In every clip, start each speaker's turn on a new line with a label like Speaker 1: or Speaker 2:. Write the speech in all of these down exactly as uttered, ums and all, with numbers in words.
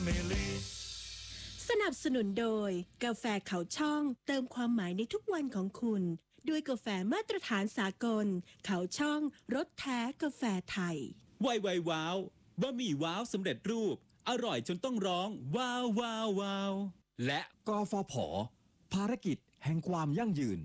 Speaker 1: สนับสนุนโดยกาแฟเขาช่องเติมความหมายในทุกวันของคุณด้วยกาแฟมาตรฐานสากลเขาช่องรสแท้กาแฟไทย
Speaker 2: ไวไวว้าวบะหมี่ว้าวสำเร็จรูปอร่อยจนต้องร้องว้าวว้าวว้าว
Speaker 3: และกฟผ.ภารกิจแห่งความยั่งยืน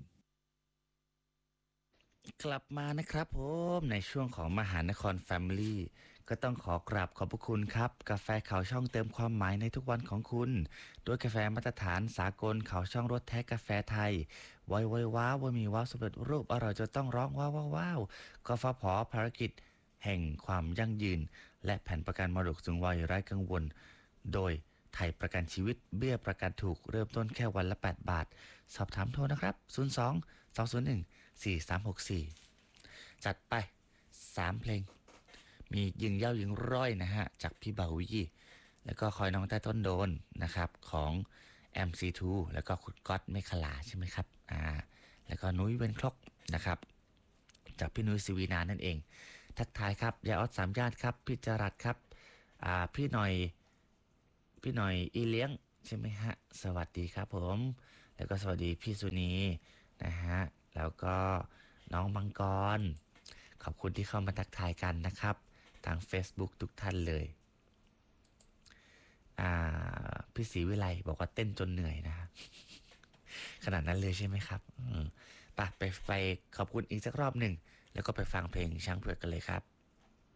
Speaker 4: กลับมานะครับผมในช่วงของมหานครแฟมิลี่ก็ต้องขอกราบขอบพระคุณครับกาแฟเขาช่องเติมความหมายในทุกวันของคุณด้วยกาแฟมาตรฐานสากลเขาช่องรสแท้กาแฟไทยไวไวว้าวว่ามีว้าวสำเร็จรูปอร่อยจนต้องร้องว้าวว้าวว้าวกฟผ.ภารกิจแห่งความยั่งยืนและแผ่นประกันมรดกสูงวัยไร้กังวลโดยไทยประกันชีวิตเบี้ยประกันถูกเริ่มต้นแค่วันละแปดบาทสอบถามโทรนะครับศูนย์ สอง สอง ศูนย์ หนึ่ง สี่ สาม หก สี่จัดไปสามเพลงมียิงเย้ายิงร้อยนะฮะจากพี่เบาวีแล้วก็คอยน้องใต้ต้นโดนนะครับของ เอ็ม ซี ทู แล้วก็คุณก๊อตเมฆลาใช่ไหมครับอ่าแล้วก็นุ้ยเวนคล็อกนะครับจากพี่นุ้ยศิวีนานั่นเองทักทายครับยาออดสามญาติครับพี่จรัสครับอ่าพี่หน่อยพี่หน่อยอีเลี้ยงใช่ไหมฮะสวัสดีครับผมแล้วก็สวัสดีพี่สุนีนะฮะแล้วก็น้องมังกรขอบคุณที่เข้ามาทักทายกันนะครับทาง Facebook ทุกท่านเลยอ่าพี่ศรีวิไลบอกว่าเต้นจนเหนื่อยนะ ขนาดนั้นเลยใช่ไหมครับอืมไปไปไปขอบคุณอีกสักรอบหนึ่งแล้วก็ไปฟังเพลงช้างเผือกกันเลยครับ